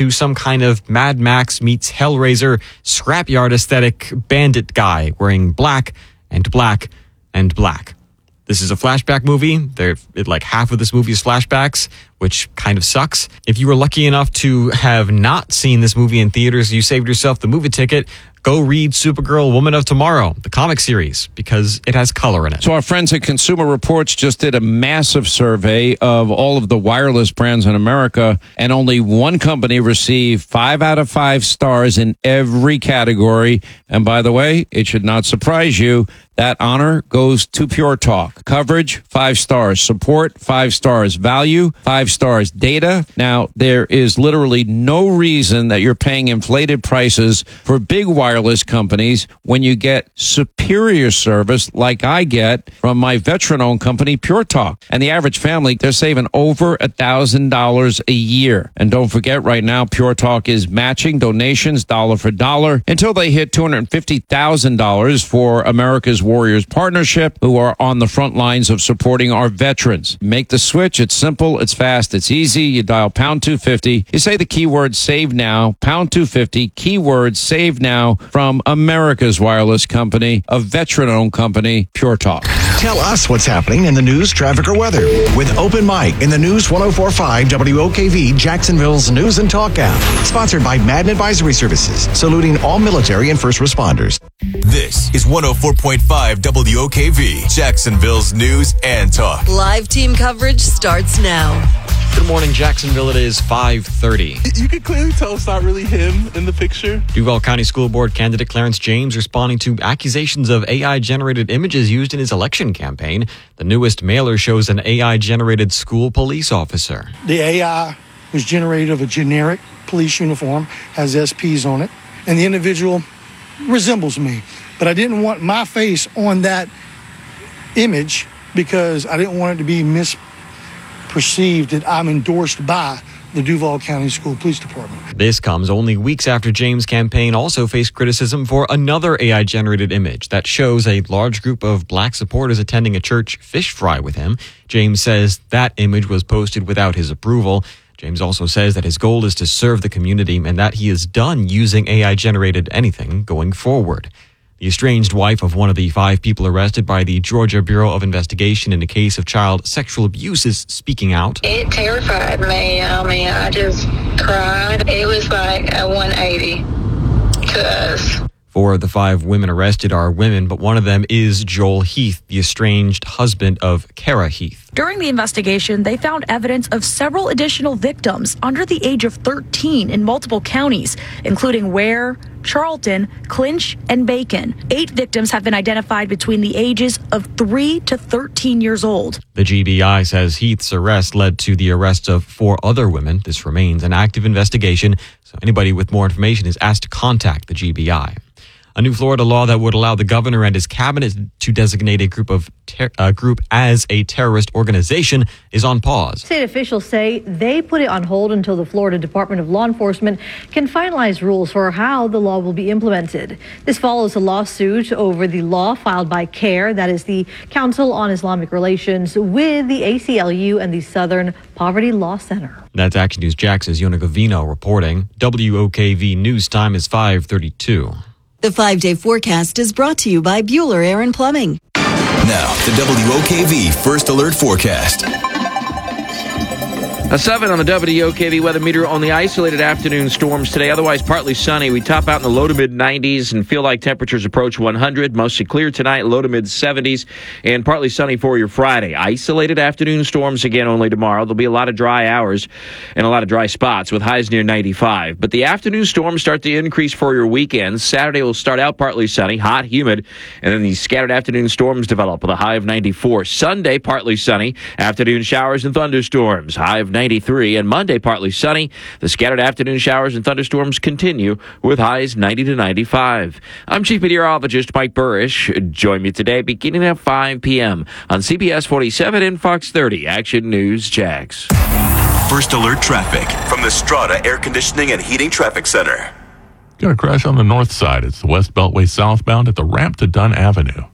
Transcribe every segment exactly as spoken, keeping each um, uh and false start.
to some kind of Mad Max meets Hellraiser scrapyard aesthetic bandit guy wearing black and black and black. This is a flashback movie. There, it, like half of this movie is flashbacks, which kind of sucks. If you were lucky enough to have not seen this movie in theaters, you saved yourself the movie ticket. Go read Supergirl Woman of Tomorrow, the comic series, because it has color in it. So our friends at Consumer Reports just did a massive survey of all of the wireless brands in America, and only one company received five out of five stars in every category. And by the way, it should not surprise you, that honor goes to Pure Talk. Coverage, five stars. Support, five stars. Value, five stars. Data, now there is literally no reason that you're paying inflated prices for big wireless companies when you get superior service like I get from my veteran-owned company, Pure Talk. And the average family, they're saving over one thousand dollars a year. And don't forget, right now, Pure Talk is matching donations dollar for dollar until they hit two hundred fifty thousand dollars for America's Warriors Partnership, who are on the front lines of supporting our veterans. Make the switch. It's simple. It's fast. It's easy. You dial pound two fifty. You say the keyword save now, pound two fifty, keyword save now from America's wireless company, a veteran-owned company, Pure Talk. Tell us what's happening in the news, traffic, or weather with Open Mic in the News one oh four point five W O K V, Jacksonville's News and Talk app. Sponsored by Madden Advisory Services, saluting all military and first responders. This is one oh four point five W O K V, Jacksonville's News and Talk. Live team coverage starts now. Good morning, Jacksonville. It is five thirty. You can clearly tell it's not really him in the picture. Duval County School Board candidate Clarence James responding to accusations of A I-generated images used in his election campaign. The newest mailer shows an A I-generated school police officer. The A I was generated of a generic police uniform, has S Ps on it, and the individual resembles me. But I didn't want my face on that image because I didn't want it to be misperceived that I'm endorsed by the Duval County School Police Department. This comes only weeks after James' campaign also faced criticism for another A I-generated image that shows a large group of black supporters attending a church fish fry with him. James says that image was posted without his approval. James also says that his goal is to serve the community and that he is done using A I-generated anything going forward. The estranged wife of one of the five people arrested by the Georgia Bureau of Investigation in a case of child sexual abuse is speaking out. It terrified me. I mean, I just cried. It was like a one eighty to us. Four of the five women arrested are women, but one of them is Joel Heath, the estranged husband of Kara Heath. During the investigation, they found evidence of several additional victims under the age of thirteen in multiple counties, including Ware, Charlton, Clinch, and Bacon. Eight victims have been identified between the ages of three to thirteen years old. The G B I says Heath's arrest led to the arrest of four other women. This remains an active investigation, so anybody with more information is asked to contact the G B I. A new Florida law that would allow the governor and his cabinet to designate a group of ter- uh, group as a terrorist organization is on pause. State officials say they put it on hold until the Florida Department of Law Enforcement can finalize rules for how the law will be implemented. This follows a lawsuit over the law filed by CARE, that is the Council on Islamic Relations, with the A C L U and the Southern Poverty Law Center. That's Action News Jax's Yona Gavino reporting. W O K V News Time is five thirty-two. The five-day forecast is brought to you by Bueller Air and Plumbing. Now, the W O K V First Alert Forecast. A seven on the W O K V weather meter on the isolated afternoon storms today. Otherwise, partly sunny. We top out in the low to mid nineties and feel like temperatures approach one hundred. Mostly clear tonight, low to mid seventies, and partly sunny for your Friday. Isolated afternoon storms again only tomorrow. There'll be a lot of dry hours and a lot of dry spots with highs near ninety-five. But the afternoon storms start to increase for your weekend. Saturday will start out partly sunny, hot, humid, and then these scattered afternoon storms develop with a high of ninety-four. Sunday, partly sunny, afternoon showers and thunderstorms, high of ninety-three, and Monday partly sunny. The scattered afternoon showers and thunderstorms continue with highs ninety to ninety-five. I'm Chief Meteorologist Mike Burrish. Join me today beginning at five p.m. on C B S forty-seven and Fox thirty Action News Jax. First Alert Traffic from the Strata Air Conditioning and Heating Traffic Center. Got a crash on the north side. It's the West Beltway southbound at the ramp to Dunn Avenue.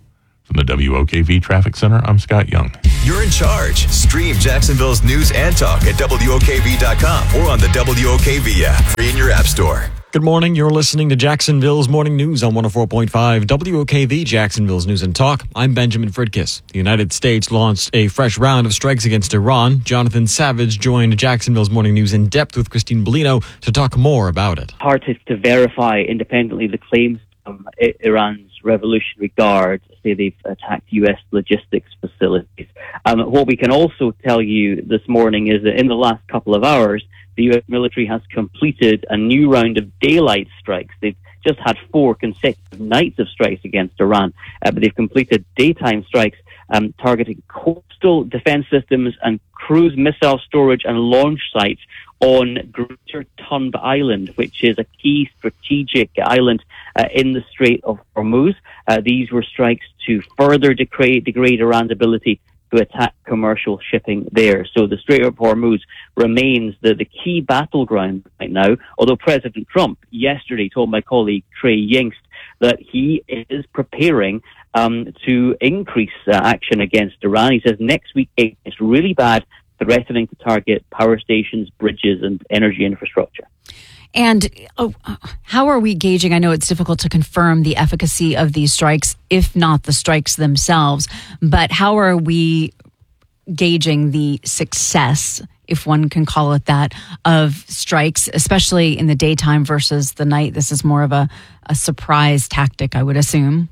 From the W O K V Traffic Center, I'm Scott Young. You're in charge. Stream Jacksonville's news and talk at W O K V dot com or on the W O K V app, free in your app store. Good morning. You're listening to Jacksonville's Morning News on one oh four point five W O K V, Jacksonville's News and Talk. I'm Benjamin Fridkiss. The United States launched a fresh round of strikes against Iran. Jonathan Savage joined Jacksonville's Morning News in depth with Christine Bellino to talk more about it. Hard to, to verify independently the claims from Iran's Revolutionary Guard say they've attacked U S logistics facilities. Um, what we can also tell you this morning is that in the last couple of hours, the U S military has completed a new round of daylight strikes. They've just had four consecutive nights of strikes against Iran, uh, but they've completed daytime strikes um, targeting coastal defense systems and cruise missile storage and launch sites on Greater Tunb Island, which is a key strategic island uh, in the Strait of Hormuz. Uh, these were strikes to further degrade, degrade Iran's ability to attack commercial shipping there. So the Strait of Hormuz remains the, the key battleground right now, although President Trump yesterday told my colleague Trey Yingst that he is preparing um, to increase uh, action against Iran. He says next week it's really bad, threatening to target power stations, bridges, and energy infrastructure. And oh, how are we gauging? I know it's difficult to confirm the efficacy of these strikes, if not the strikes themselves, but how are we gauging the success, if one can call it that, of strikes, especially in the daytime versus the night? This is more of a, a surprise tactic, I would assume.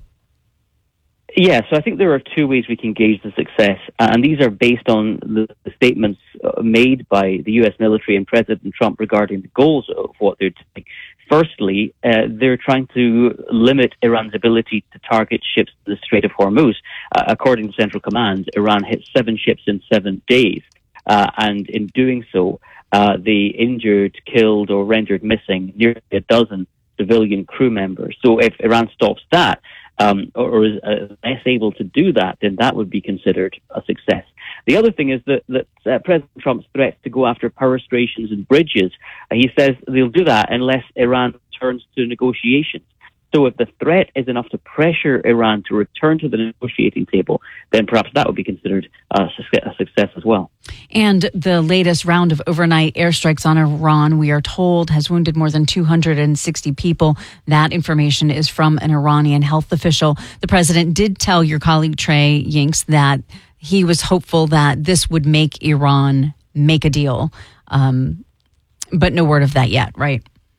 Yeah, so I think there are two ways we can gauge the success, and these are based on the, the statements made by the U S military and President Trump regarding the goals of what they're doing. Firstly, uh, they're trying to limit Iran's ability to target ships in the Strait of Hormuz. Uh, according to Central Command, Iran hit seven ships in seven days, uh, and in doing so, uh, they injured, killed, or rendered missing nearly a dozen civilian crew members. So if Iran stops that, Um, or, or is uh, less able to do that, then that would be considered a success. The other thing is that, that uh, President Trump's threats to go after power stations and bridges, uh, he says they'll do that unless Iran returns to negotiations. So if the threat is enough to pressure Iran to return to the negotiating table, then perhaps that would be considered a success as well. And the latest round of overnight airstrikes on Iran, we are told, has wounded more than two hundred sixty people. That information is from an Iranian health official. The president did tell your colleague Trey Yingst that he was hopeful that this would make Iran make a deal. Um, but no word of that yet, right?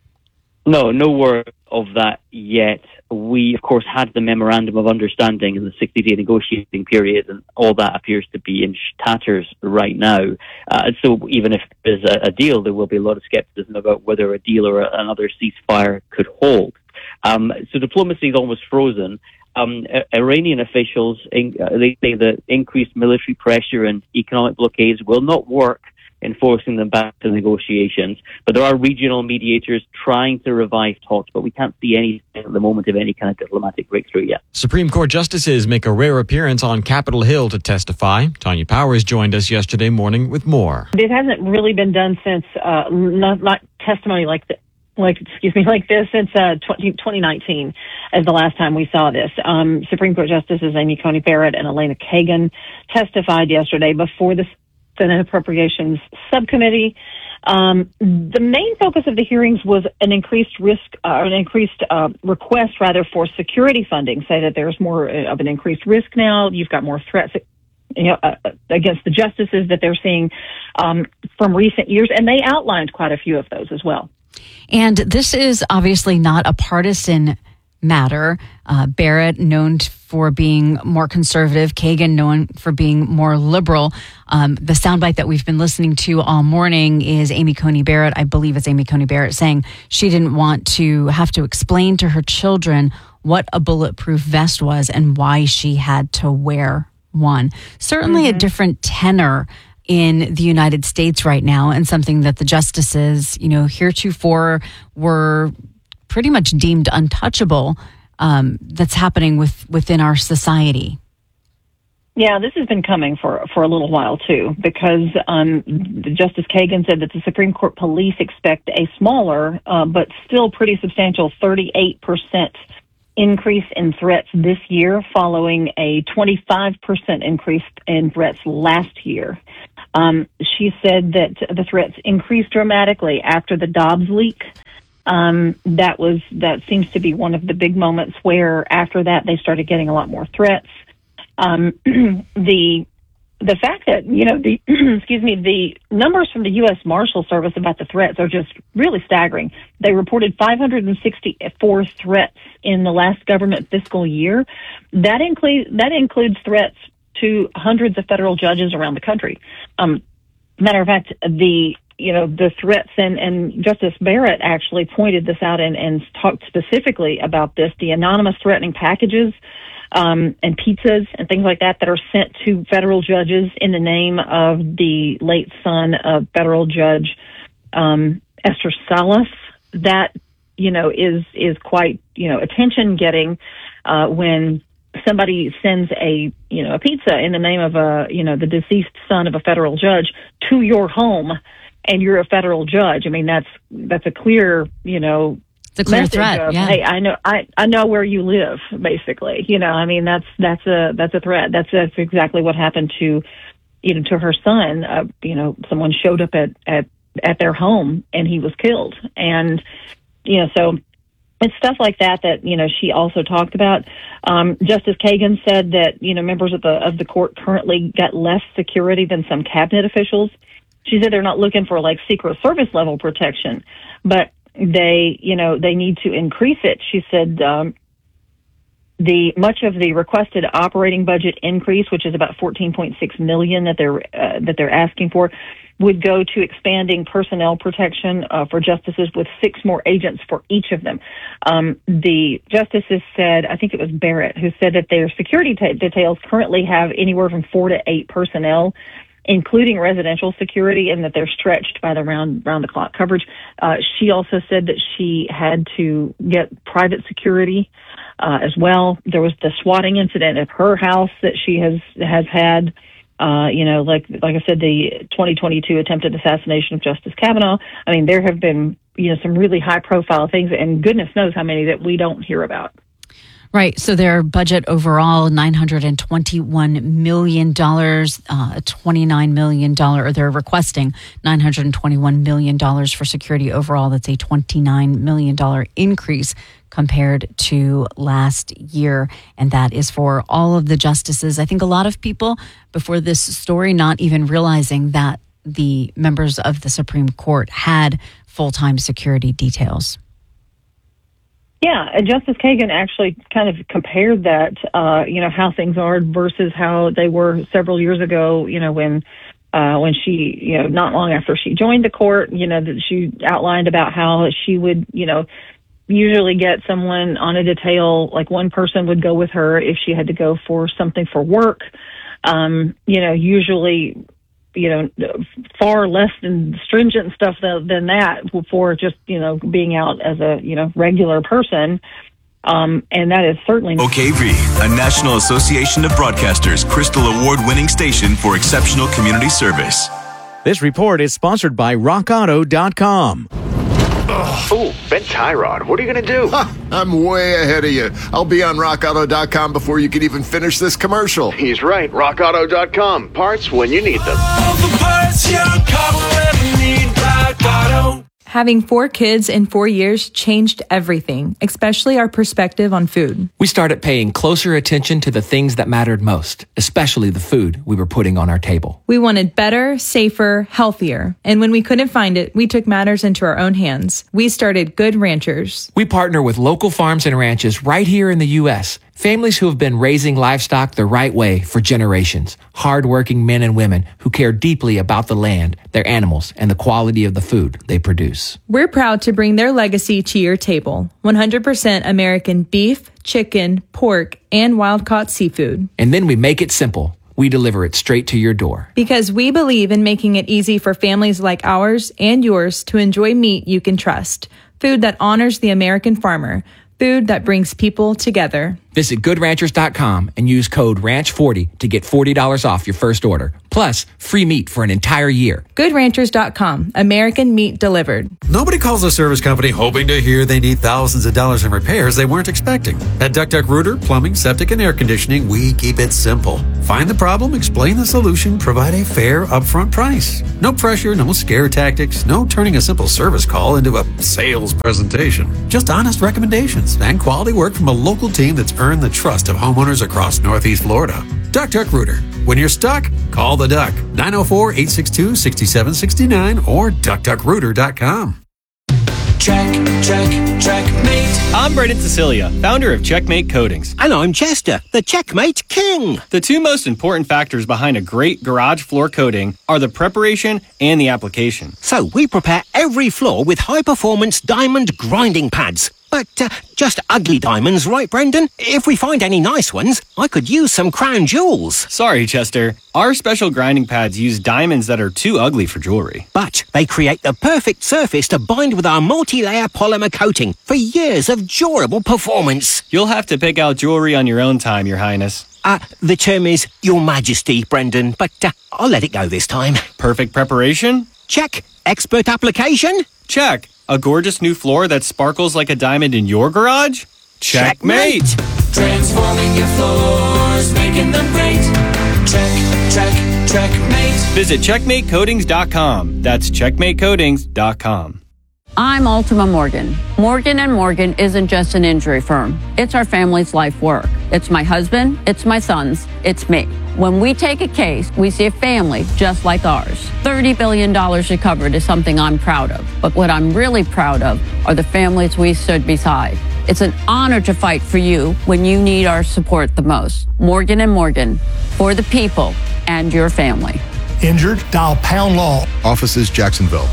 No, no word of that yet. We, of course, had the memorandum of understanding in the sixty-day negotiating period, and all that appears to be in tatters right now. Uh, so even if there's a, a deal, there will be a lot of skepticism about whether a deal or a, another ceasefire could hold. Um, so diplomacy is almost frozen. Um, Iranian officials, in, uh, they say that increased military pressure and economic blockades will not work in forcing them back to negotiations. But there are regional mediators trying to revive talks, but we can't see anything at the moment of any kind of diplomatic breakthrough yet. Supreme Court justices make a rare appearance on Capitol Hill to testify. Tanya Powers joined us yesterday morning with more. It hasn't really been done since, uh, not, not testimony like this. Like, excuse me, like this since uh, twenty nineteen as the last time we saw this. Um, Supreme Court Justices Amy Coney Barrett and Elena Kagan testified yesterday before the Senate Appropriations Subcommittee. Um, the main focus of the hearings was an increased risk, uh, an increased uh, request rather for security funding. Say that there's more of an increased risk now. You've got more threats, you know, uh, against the justices that they're seeing um, from recent years, and they outlined quite a few of those as well. And this is obviously not a partisan matter. Uh, Barrett, known for being more conservative, Kagan, known for being more liberal. Um, the soundbite that we've been listening to all morning is Amy Coney Barrett. I believe it's Amy Coney Barrett saying she didn't want to have to explain to her children what a bulletproof vest was and why she had to wear one. Certainly mm-hmm. a different tenor in the United States right now, and something that the justices, you know, heretofore were pretty much deemed untouchable, um, that's happening with within our society. Yeah, this has been coming for, for a little while, too, because um, Justice Kagan said that the Supreme Court police expect a smaller, uh, but still pretty substantial thirty-eight percent increase in threats this year following a twenty-five percent increase in threats last year. Um, she said that the threats increased dramatically after the Dobbs leak. Um, that was that seems to be one of the big moments where after that they started getting a lot more threats. Um, the the fact that, you know, the excuse me, the numbers from the U S Marshal Service about the threats are just really staggering. They reported five hundred sixty-four threats in the last government fiscal year. That includes that includes threats to hundreds of federal judges around the country. Um, matter of fact, the you know, the threats, and, and Justice Barrett actually pointed this out and, and talked specifically about this, the anonymous threatening packages um, and pizzas and things like that that are sent to federal judges in the name of the late son of federal judge um, Esther Salas. That, you know, is, is quite, you know, attention-getting uh, when somebody sends a, you know, a pizza in the name of a, you know, the deceased son of a federal judge to your home, and you're a federal judge. I mean, that's that's a clear, you know, it's a clear message threat. Of, yeah. Hey, I know, I, I know where you live. Basically, you know, I mean, that's that's a that's a threat. That's that's exactly what happened to, you know, to her son. Uh, you know, someone showed up at at at their home and he was killed, and you know, so it's stuff like that that, you know, she also talked about. Um, Justice Kagan said that, you know, members of the of the court currently got less security than some cabinet officials. She said they're not looking for like Secret Service level protection, but they, you know, they need to increase it. She said um, the much of the requested operating budget increase, which is about fourteen point six million that they're uh, that they're asking for, would go to expanding personnel protection uh, for justices with six more agents for each of them. Um, the justices said, I think it was Barrett, who said that their security t- details currently have anywhere from four to eight personnel, including residential security, and that they're stretched by the round, round the clock coverage. Uh, she also said that she had to get private security uh, as well. There was the swatting incident at her house that she has has had. Uh, you know, like like I said, the twenty twenty-two attempted assassination of Justice Kavanaugh. I mean, there have been, you know, some really high profile things, and goodness knows how many that we don't hear about. Right. So their budget overall, nine hundred twenty-one million dollars, uh, twenty-nine million dollars, or they're requesting nine hundred twenty-one million dollars for security overall. That's a twenty-nine million dollars increase compared to last year. And that is for all of the justices. I think a lot of people before this story not even realizing that the members of the Supreme Court had full-time security details. Yeah, and Justice Kagan actually kind of compared that, uh, you know, how things are versus how they were several years ago, you know, when uh, when she, you know, not long after she joined the court, you know, that she outlined about how she would, you know, usually get someone on a detail, like one person would go with her if she had to go for something for work, um, you know, usually, you know, far less than stringent stuff than, than that for just, you know, being out as a, you know, regular person. Um, and that is certainly... O K V, a National Association of Broadcasters Crystal Award-winning station for exceptional community service. This report is sponsored by rock auto dot com. Oh, bent tie rod. What are you going to do? Huh, I'm way ahead of you. I'll be on rock auto dot com before you can even finish this commercial. He's right. rock auto dot com. Parts when you need them. All the parts your car will ever need. Rock Auto. Having four kids in four years changed everything, especially our perspective on food. We started paying closer attention to the things that mattered most, especially the food we were putting on our table. We wanted better, safer, healthier. And when we couldn't find it, we took matters into our own hands. We started Good Ranchers. We partner with local farms and ranches right here in the U S Families who have been raising livestock the right way for generations. Hardworking men and women who care deeply about the land, their animals, and the quality of the food they produce. We're proud to bring their legacy to your table. one hundred percent American beef, chicken, pork, and wild-caught seafood. And then we make it simple. We deliver it straight to your door. Because we believe in making it easy for families like ours and yours to enjoy meat you can trust. Food that honors the American farmer. Food that brings people together. Visit good ranchers dot com and use code ranch forty to get forty dollars off your first order, plus Plus, free meat for an entire year. good ranchers dot com. American meat delivered. Nobody calls a service company hoping to hear they need thousands of dollars in repairs they weren't expecting. At Duck Duck Rooter, Plumbing, Septic, and Air Conditioning, we keep it simple. Find the problem, explain the solution, provide a fair upfront price. No pressure, no scare tactics, no turning a simple service call into a sales presentation. Just honest recommendations and quality work from a local team that's earned the trust of homeowners across Northeast Florida. Duck Duck Rooter. When you're stuck, call the Duck. nine oh four, eight six two, six seven six nine or duck duck rooter dot com. Check, check, checkmate. I'm Brendan Cecilia, founder of Checkmate Coatings. And I'm Chester, the Checkmate King. The two most important factors behind a great garage floor coating are the preparation and the application. So we prepare every floor with high-performance diamond grinding pads. But uh, just ugly diamonds, right, Brendan? If we find any nice ones, I could use some crown jewels. Sorry, Chester. Our special grinding pads use diamonds that are too ugly for jewelry. But they create the perfect surface to bind with our multi-layer polymer coating for years of durable performance. You'll have to pick out jewelry on your own time, Your Highness. Uh, the term is Your Majesty, Brendan, but uh, I'll let it go this time. Perfect preparation? Check. Expert application? Check. A gorgeous new floor that sparkles like a diamond in your garage? Checkmate! Transforming your floors, making them great. Check, check, checkmate. Visit checkmate coatings dot com. That's checkmate coatings dot com. I'm Ultima Morgan. Morgan and Morgan isn't just an injury firm. It's our family's life work. It's my husband, it's my sons, it's me. When we take a case, we see a family just like ours. thirty billion dollars recovered is something I'm proud of. But what I'm really proud of are the families we stood beside. It's an honor to fight for you when you need our support the most. Morgan and Morgan, for the people and your family. Injured? Dial Pound Law. Offices, Jacksonville.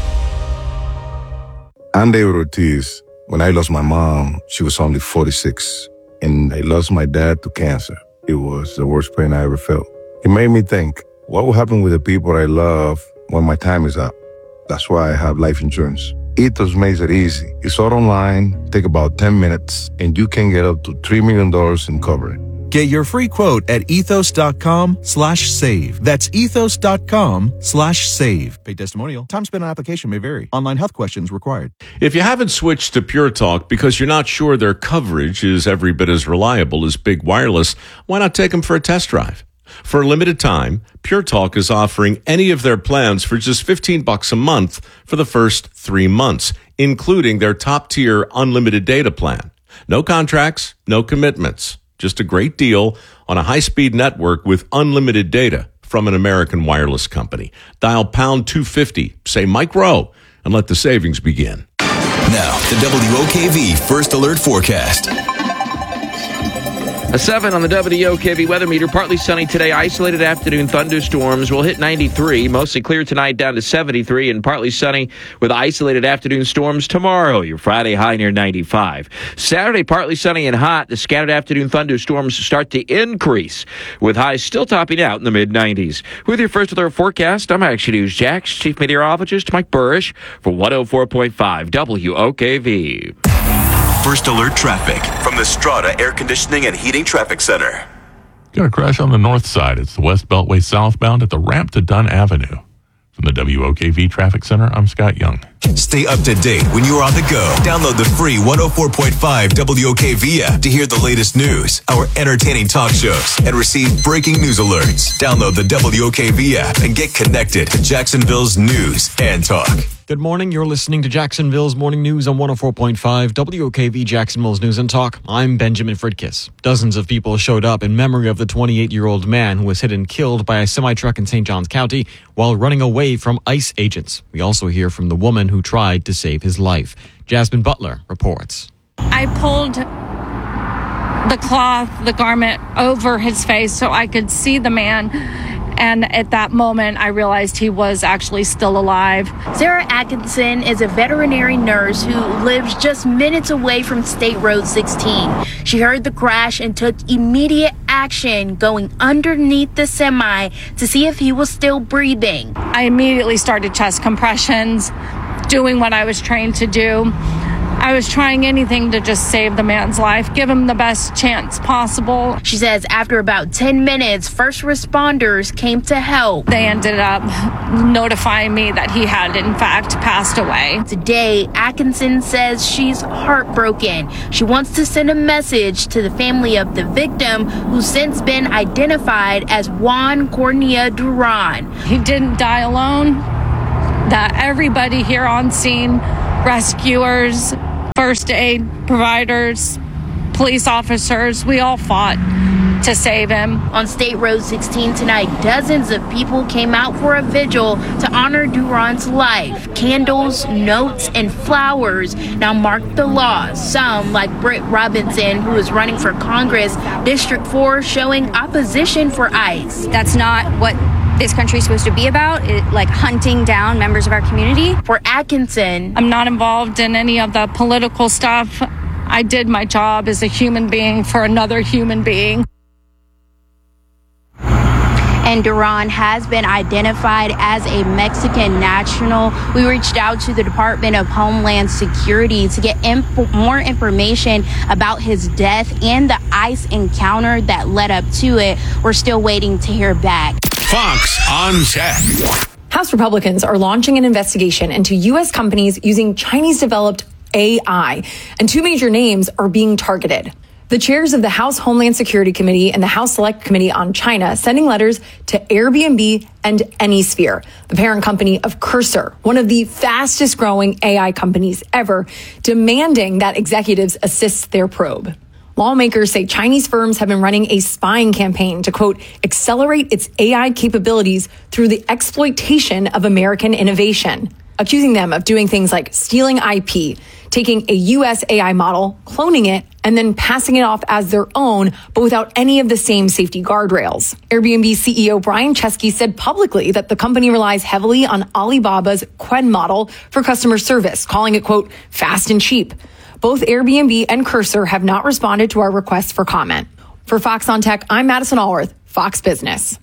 I'm David Ortiz. When I lost my mom, she was only forty-six. And I lost my dad to cancer. It was the worst pain I ever felt. It made me think, what will happen with the people I love when my time is up? That's why I have life insurance. Ethos makes it easy. It's all online, take about ten minutes, and you can get up to three million dollars in coverage. Get your free quote at ethos.com slash save. That's ethos.com slash save. Paid testimonial. Time spent on application may vary. Online health questions required. If you haven't switched to Pure Talk because you're not sure their coverage is every bit as reliable as Big Wireless, why not take them for a test drive? For a limited time, Pure Talk is offering any of their plans for just fifteen bucks a month for the first three months, including their top-tier unlimited data plan. No contracts, no commitments. Just a great deal on a high-speed network with unlimited data from an American wireless company. Dial pound two fifty, say Mike Rowe, and let the savings begin. Now, the W O K V First Alert Forecast. A seven on the W O K V weather meter. Partly sunny today. Isolated afternoon thunderstorms will hit ninety-three. Mostly clear tonight down to seventy-three. And partly sunny with isolated afternoon storms tomorrow. Your Friday high near ninety-five. Saturday, partly sunny and hot. The scattered afternoon thunderstorms start to increase with highs still topping out in the mid nineties. With your First Alert Forecast, I'm Action News Jax Chief Meteorologist Mike Burrish for one oh four point five W O K V. First Alert Traffic from the Strata Air Conditioning and Heating Traffic Center. Got a crash on the north side. It's the West Beltway southbound at the ramp to Dunn Avenue. From the W O K V Traffic Center, I'm Scott Young. Stay up to date when you're on the go. Download the free one oh four point five W O K V app to hear the latest news, our entertaining talk shows, and receive breaking news alerts. Download the W O K V app and get connected to Jacksonville's news and talk. Good morning. You're listening to Jacksonville's Morning News on one oh four point five W O K V Jacksonville's News and Talk. I'm Benjamin Fridkiss. Dozens of people showed up in memory of the twenty-eight-year-old man who was hit and killed by a semi-truck in Saint Johns County while running away from ICE agents. We also hear from the woman who tried to save his life. Jasmine Butler reports. I pulled the cloth, the garment over his face so I could see the man. And at that moment, I realized he was actually still alive. Sarah Atkinson is a veterinary nurse who lives just minutes away from State Road sixteen. She heard the crash and took immediate action, going underneath the semi to see if he was still breathing. I immediately started chest compressions, doing what I was trained to do. I was trying anything to just save the man's life, give him the best chance possible. She says after about ten minutes, first responders came to help. They ended up notifying me that he had, in fact, passed away. Today, Atkinson says she's heartbroken. She wants to send a message to the family of the victim, who's since been identified as Juan Cornea Duran. He didn't die alone. That everybody here on scene, rescuers, first aid providers, police officers, we all fought to save him. On State Road sixteen tonight, dozens of people came out for a vigil to honor Duran's life. Candles, notes, and flowers now mark the loss. Some, like Britt Robinson, who is running for Congress, District four, showing opposition for ICE. That's not what this country is supposed to be about, it, like hunting down members of our community. For Atkinson, I'm not involved in any of the political stuff. I did my job as a human being for another human being. And Duran has been identified as a Mexican national. We reached out to the Department of Homeland Security to get imp- more information about his death and the ICE encounter that led up to it. We're still waiting to hear back. Fox on Tech. House Republicans are launching an investigation into U S companies using Chinese-developed A I, and two major names are being targeted. The chairs of the House Homeland Security Committee and the House Select Committee on China sending letters to Airbnb and Anysphere, the parent company of Cursor, one of the fastest growing A I companies ever, demanding that executives assist their probe. Lawmakers say Chinese firms have been running a spying campaign to, quote, accelerate its A I capabilities through the exploitation of American innovation, accusing them of doing things like stealing I P, taking a U S A I model, cloning it, and then passing it off as their own, but without any of the same safety guardrails. Airbnb C E O Brian Chesky said publicly that the company relies heavily on Alibaba's Qwen model for customer service, calling it, quote, fast and cheap. Both Airbnb and Cursor have not responded to our requests for comment. For Fox on Tech, I'm Madison Allworth, Fox Business.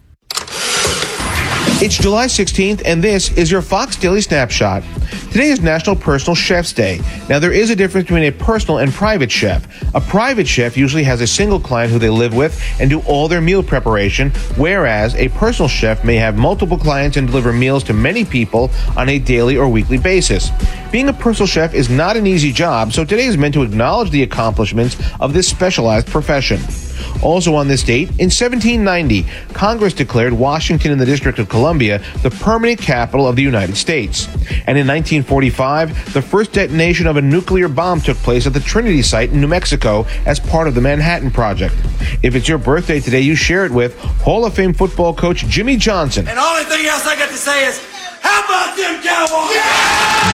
It's July sixteenth, and this is your Fox Daily Snapshot. Today is National Personal Chef's Day. Now, there is a difference between a personal and private chef. A private chef usually has a single client who they live with and do all their meal preparation, whereas a personal chef may have multiple clients and deliver meals to many people on a daily or weekly basis. Being a personal chef is not an easy job, so today is meant to acknowledge the accomplishments of this specialized profession. Also on this date, in seventeen ninety, Congress declared Washington and the District of Columbia the permanent capital of the United States. And in nineteen forty-five, the first detonation of a nuclear bomb took place at the Trinity site in New Mexico as part of the Manhattan Project. If it's your birthday today, you share it with Hall of Fame football coach Jimmy Johnson. And the only thing else I got to say is, how about them Cowboys? Yeah!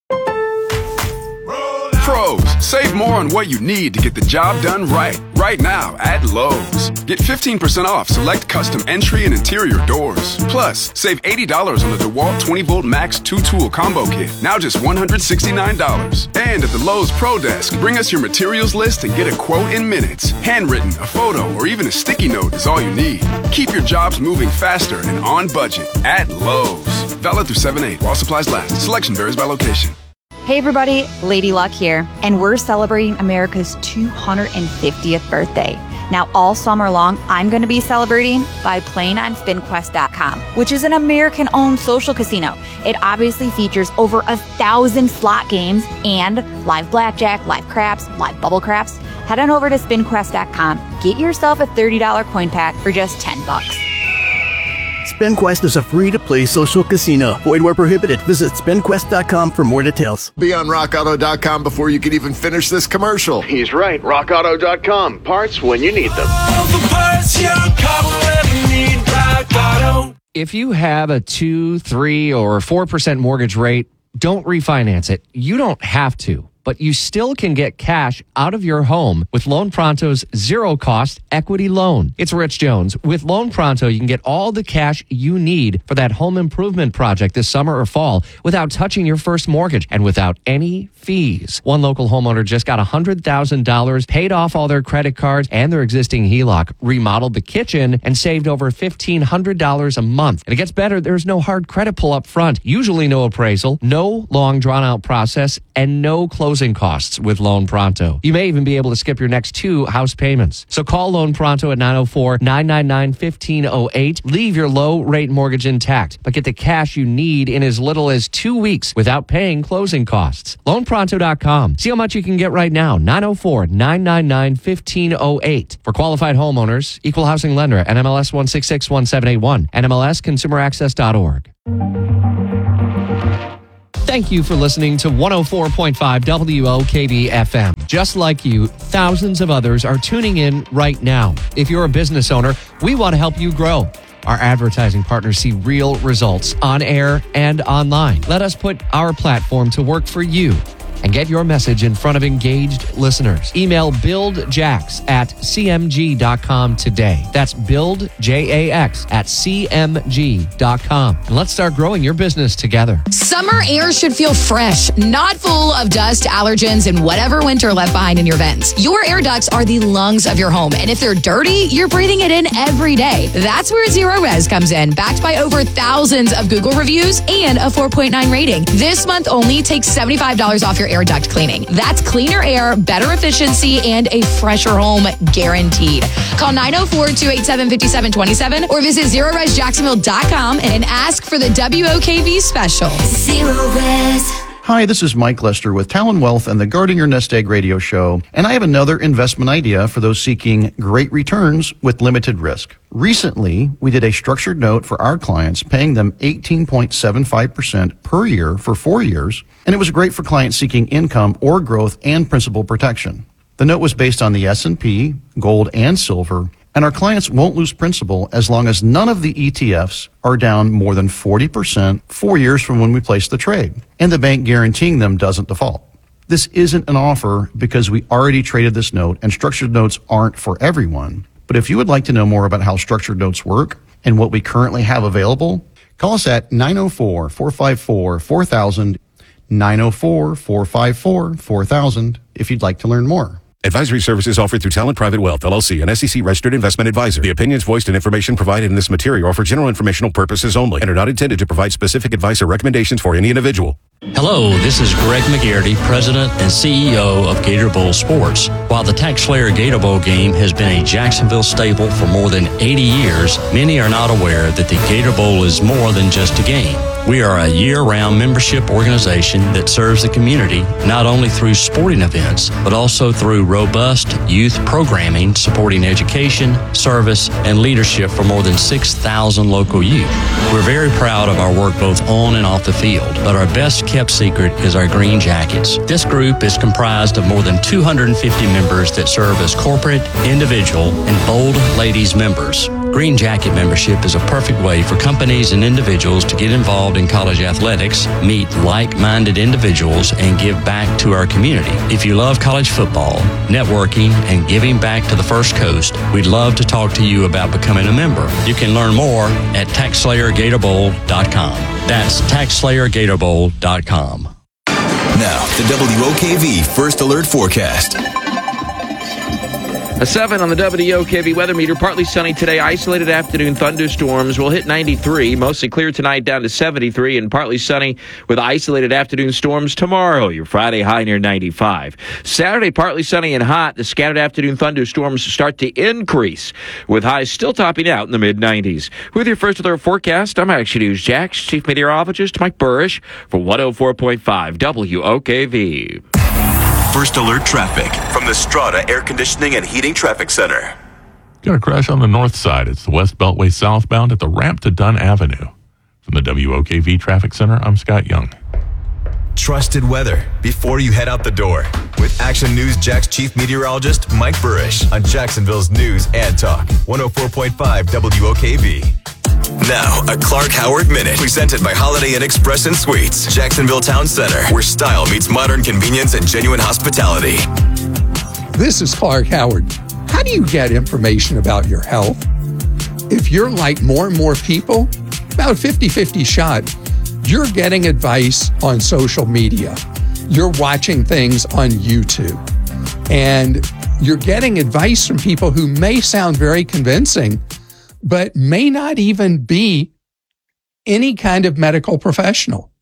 Pros, save more on what you need to get the job done right. Right now at Lowe's. Get fifteen percent off select custom entry and interior doors. Plus, save eighty dollars on the DeWalt twenty volt Max two tool combo kit. Now just one hundred sixty-nine dollars. And at the Lowe's Pro Desk, bring us your materials list and get a quote in minutes. Handwritten, a photo, or even a sticky note is all you need. Keep your jobs moving faster and on budget at Lowe's. Valid through seven eight while supplies last. Selection varies by location. Hey everybody, Lady Luck here, and we're celebrating America's two hundred fiftieth birthday. Now all summer long, I'm going to be celebrating by playing on spin quest dot com, which is an American-owned social casino. It obviously features over a thousand slot games and live blackjack, live craps, live bubble craps. Head on over to spin quest dot com, get yourself a thirty dollars coin pack for just ten bucks. SpinQuest is a free-to-play social casino. Void where prohibited. Visit spin quest dot com for more details. Be on rock auto dot com before you can even finish this commercial. He's right. rock auto dot com. Parts when you need them. All the parts your car will ever need. Rock Auto. If you have a two, three, or four percent mortgage rate, don't refinance it. You don't have to, but you still can get cash out of your home with Loan Pronto's zero-cost equity loan. It's Rich Jones. With Loan Pronto, you can get all the cash you need for that home improvement project this summer or fall without touching your first mortgage and without any fees. One local homeowner just got one hundred thousand dollars, paid off all their credit cards and their existing H E L O C, remodeled the kitchen, and saved over fifteen hundred dollars a month. And it gets better. There's no hard credit pull up front, usually no appraisal, no long drawn-out process, and no close closing costs with Loan Pronto. You may even be able to skip your next two house payments. So call Loan Pronto at nine oh four, nine nine nine, one five oh eight. Leave your low-rate mortgage intact, but get the cash you need in as little as two weeks without paying closing costs. loan pronto dot com. See how much you can get right now. nine oh four, nine nine nine, one five oh eight. For qualified homeowners, Equal Housing Lender, N M L S one six six one seven eight one, N M L S consumer access dot org. Thank you for listening to one oh four point five W O K V F M. Just like you, thousands of others are tuning in right now. If you're a business owner, we want to help you grow. Our advertising partners see real results on air and online. Let us put our platform to work for you and get your message in front of engaged listeners. Email buildjax at c m g dot com today. That's build, J A X, at c m g dot com. And let's start growing your business together. Summer air should feel fresh, not full of dust, allergens, and whatever winter left behind in your vents. Your air ducts are the lungs of your home, and if they're dirty, you're breathing it in every day. That's where Zero Res comes in, backed by over thousands of Google reviews and a four point nine rating. This month only, take seventy-five dollars off your air duct cleaning. That's cleaner air, better efficiency, and a fresher home guaranteed. Call nine oh four, two eight seven, five seven two seven or visit zero res jacksonville dot com and ask for the W O K V special. Zero Res. Hi, this is Mike Lester with Talon Wealth and the Guarding Your Nest Egg radio show, and I have another investment idea for those seeking great returns with limited risk. Recently, we did a structured note for our clients, paying them eighteen point seven five percent per year for four years, and it was great for clients seeking income or growth and principal protection. The note was based on the S and P, gold, and silver, and our clients won't lose principal as long as none of the E T Fs are down more than forty percent four years from when we placed the trade, and the bank guaranteeing them doesn't default. This isn't an offer because we already traded this note, and structured notes aren't for everyone. But if you would like to know more about how structured notes work and what we currently have available, call us at nine oh four, four five four, four thousand, nine oh four, four five four, four thousand if you'd like to learn more. Advisory services offered through Talent Private Wealth, L L C, an S E C-registered investment advisor. The opinions voiced and information provided in this material are for general informational purposes only and are not intended to provide specific advice or recommendations for any individual. Hello, this is Greg McGarity, President and C E O of Gator Bowl Sports. While the TaxSlayer Gator Bowl game has been a Jacksonville staple for more than eighty years, many are not aware that the Gator Bowl is more than just a game. We are a year-round membership organization that serves the community not only through sporting events, but also through robust youth programming supporting education, service, and leadership for more than six thousand local youth. We're very proud of our work both on and off the field, but our best kept secret is our Green Jackets. This group is comprised of more than two hundred fifty members that serve as corporate, individual, and bold ladies members. Green Jacket membership is a perfect way for companies and individuals to get involved in college athletics, meet like-minded individuals, and give back to our community. If you love college football, networking, and giving back to the First Coast, we'd love to talk to you about becoming a member. You can learn more at tax slayer gator bowl dot com. That's tax slayer gator bowl dot com. Now, the W O K V First Alert Forecast. A seven on the W O K V weather meter. Partly sunny today. Isolated afternoon thunderstorms will hit ninety-three. Mostly clear tonight down to seventy-three. And partly sunny with isolated afternoon storms tomorrow. Your Friday high near ninety-five. Saturday, partly sunny and hot. The scattered afternoon thunderstorms start to increase with highs still topping out in the mid nineties. With your First Alert forecast, I'm Action News Jax Chief Meteorologist Mike Burrish for one oh four point five W O K V. First Alert traffic from the Strata Air Conditioning and Heating Traffic Center. Got a crash on the north side. It's the West Beltway southbound at the ramp to Dunn Avenue. From the W O K V Traffic Center, I'm Scott Young. Trusted weather before you head out the door with Action News Jax Chief Meteorologist Mike Burrish on Jacksonville's News and Talk one oh four point five W O K V. Now, a Clark Howard Minute, presented by Holiday Inn Express and Suites, Jacksonville Town Center, where style meets modern convenience and genuine hospitality. This is Clark Howard. How do you get information about your health? If you're like more and more people, about fifty-fifty shot, you're getting advice on social media. You're watching things on YouTube. And you're getting advice from people who may sound very convincing, but may not even be any kind of medical professional.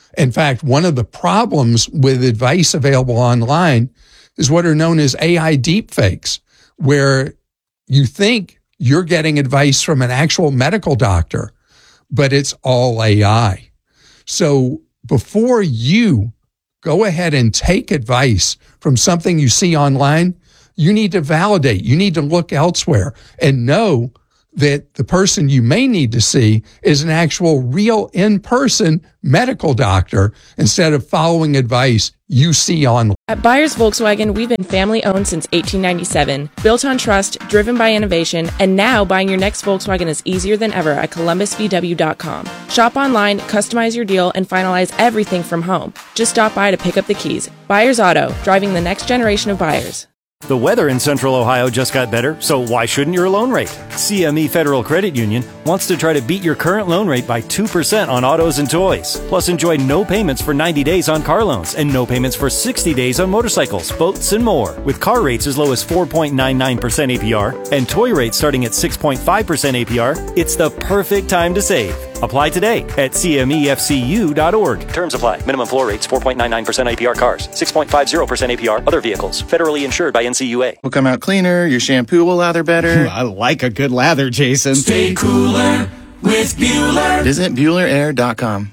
In fact, one of the problems with advice available online is what are known as A I deepfakes, where you think you're getting advice from an actual medical doctor, but it's all A I. So before you go ahead and take advice from something you see online, you need to validate. You need to look elsewhere and know that the person you may need to see is an actual real in-person medical doctor instead of following advice you see online. At Byers Volkswagen, we've been family owned since eighteen ninety-seven, built on trust, driven by innovation, and now buying your next Volkswagen is easier than ever at columbus v w dot com. Shop online, customize your deal, and finalize everything from home. Just stop by to pick up the keys. Byers Auto, driving the next generation of buyers. The weather in Central Ohio just got better, so why shouldn't your loan rate? C M E Federal Credit Union wants to try to beat your current loan rate by two percent on autos and toys. Plus, enjoy no payments for ninety days on car loans and no payments for sixty days on motorcycles, boats, and more. With car rates as low as four point nine nine percent A P R and toy rates starting at six point five percent A P R, it's the perfect time to save. Apply today at c m e f c u dot org. Terms apply. Minimum floor rates four point nine nine percent A P R cars, six point five zero percent A P R other vehicles. Federally insured by N C U A. Will come out cleaner, your shampoo will lather better. I like a good lather, Jason. Stay cooler with Bueller. Visit Bueller Air dot com.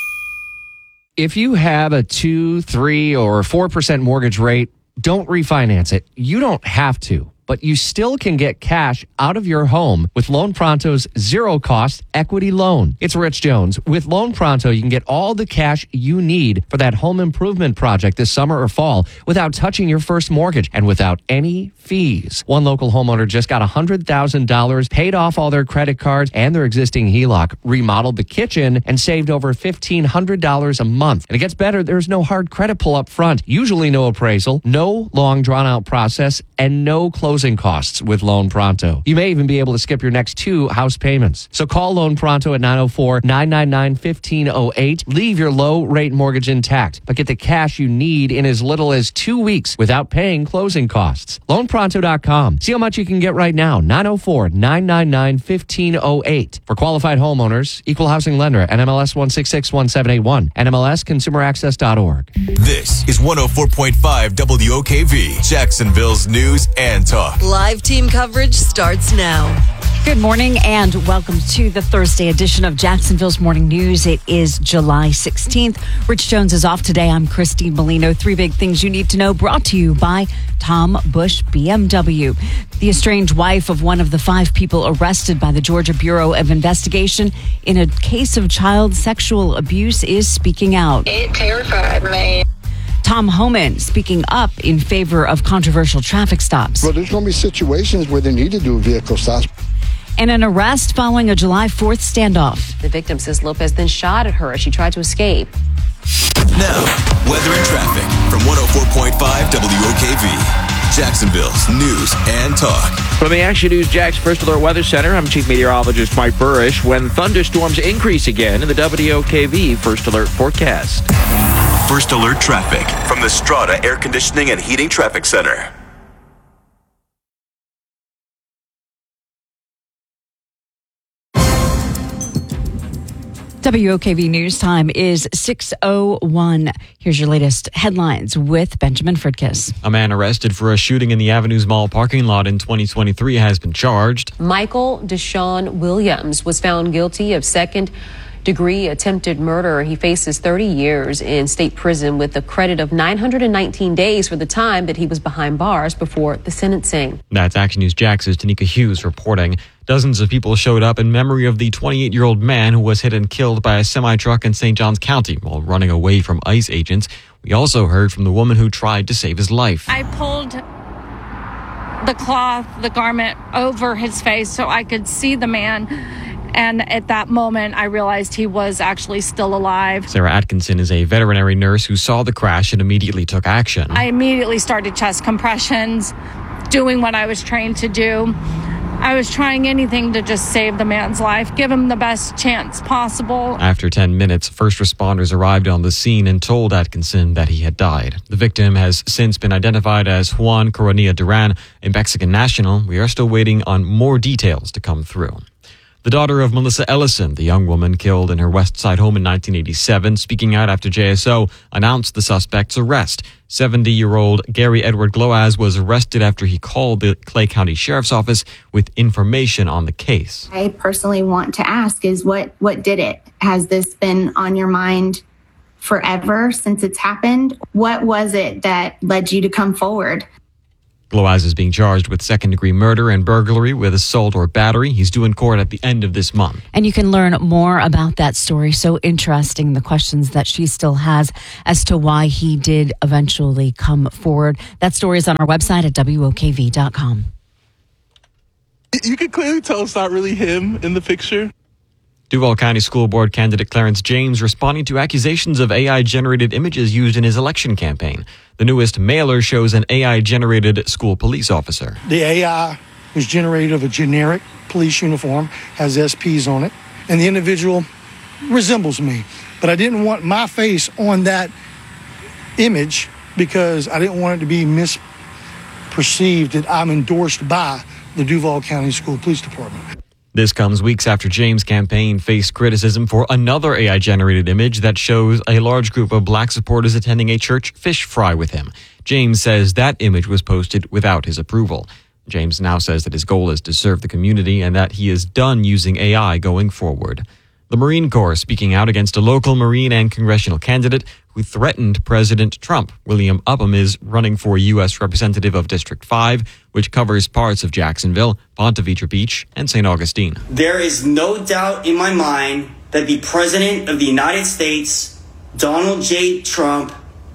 If you have a two, three, or four percent mortgage rate, don't refinance it. You don't have to, but you still can get cash out of your home with Loan Pronto's zero-cost equity loan. It's Rich Jones. With Loan Pronto, you can get all the cash you need for that home improvement project this summer or fall without touching your first mortgage and without any fees. One local homeowner just got one hundred thousand dollars, paid off all their credit cards and their existing H E L O C, remodeled the kitchen, and saved over fifteen hundred dollars a month. And it gets better. There's no hard credit pull up front, usually no appraisal, no long drawn-out process, and no closing costs with Loan Pronto. You may even be able to skip your next two house payments. So call Loan Pronto at nine oh four, nine nine nine, one five oh eight. Leave your low-rate mortgage intact, but get the cash you need in as little as two weeks without paying closing costs. loan pronto dot com. See how much you can get right now. nine oh four, nine nine nine, one five oh eight. For qualified homeowners, Equal Housing Lender, N M L S one six six one seven eight one, N M L S consumer access dot org. This is one oh four point five W O K V, Jacksonville's news and talk. Live team coverage starts now. Good morning and welcome to the Thursday edition of Jacksonville's Morning News. It is July sixteenth. Rich Jones is off today. I'm Christine Molino. Three big things you need to know, brought to you by Tom Bush B M W. The estranged wife of one of the five people arrested by the Georgia Bureau of Investigation in a case of child sexual abuse is speaking out. It terrified me. Tom Homan speaking up in favor of controversial traffic stops. Well, there's going to be situations where they need to do vehicle stops. And an arrest following a July fourth standoff. The victim says Lopez then shot at her as she tried to escape. Now, weather and traffic from one oh four point five W O K V, Jacksonville's news and talk. From the Action News Jax First Alert Weather Center, I'm Chief Meteorologist Mike Burrish. When thunderstorms increase again in the W O K V First Alert forecast. First Alert traffic from the Strata Air Conditioning and Heating Traffic Center. W O K V News time is six oh one. Here's your latest headlines with Benjamin Fridkiss. A man arrested for a shooting in the Avenues Mall parking lot in twenty twenty-three has been charged. Michael Deshaun Williams was found guilty of second degree attempted murder. He faces thirty years in state prison with a credit of nine hundred nineteen days for the time that he was behind bars before the sentencing. That's Action News Jax's Tanika Hughes reporting. Dozens of people showed up in memory of the twenty-eight-year-old man who was hit and killed by a semi-truck in Saint Johns County while running away from ICE agents. We also heard from the woman who tried to save his life. I pulled the cloth, the garment over his face so I could see the man. And at that moment, I realized he was actually still alive. Sarah Atkinson is a veterinary nurse who saw the crash and immediately took action. I immediately started chest compressions, doing what I was trained to do. I was trying anything to just save the man's life, give him the best chance possible. After ten minutes, first responders arrived on the scene and told Atkinson that he had died. The victim has since been identified as Juan Coronilla Duran, a Mexican national. We are still waiting on more details to come through. The daughter of Melissa Ellison, the young woman killed in her West Side home in nineteen eighty-seven, speaking out after J S O announced the suspect's arrest. seventy-year-old Gary Edward Gloaz was arrested after he called the Clay County Sheriff's Office with information on the case. I personally want to ask is what, what did it? Has this been on your mind forever since it's happened? What was it that led you to come forward? Gloaz is being charged with second-degree murder and burglary with assault or battery. He's due in court at the end of this month. And you can learn more about that story. So interesting, the questions that she still has as to why he did eventually come forward. That story is on our website at W O K V dot com. You can clearly tell it's not really him in the picture. Duval County School Board candidate Clarence James responding to accusations of A I-generated images used in his election campaign. The newest mailer shows an A I-generated school police officer. The A I was generated of a generic police uniform, has S Ps on it, and the individual resembles me. But I didn't want my face on that image because I didn't want it to be misperceived that I'm endorsed by the Duval County School Police Department. This comes weeks after James' campaign faced criticism for another A I-generated image that shows a large group of black supporters attending a church fish fry with him. James says that image was posted without his approval. James now says that his goal is to serve the community and that he is done using A I going forward. The Marine Corps speaking out against a local Marine and congressional candidate who threatened President Trump. William Upham is running for U S Representative of District five, which covers parts of Jacksonville, Ponte Vedra Beach, and Saint Augustine. There is no doubt in my mind that the President of the United States, Donald J. Trump,